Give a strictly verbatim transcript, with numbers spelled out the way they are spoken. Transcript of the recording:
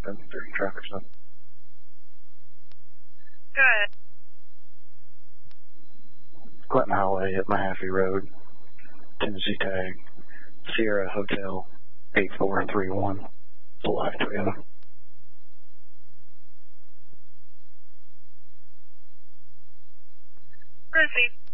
ten thirty traffic stop. Go ahead. Clinton Highway at Mahaffey Road, Tennessee tag, Sierra Hotel, eight four three one. It's a live Toyota. Proceed.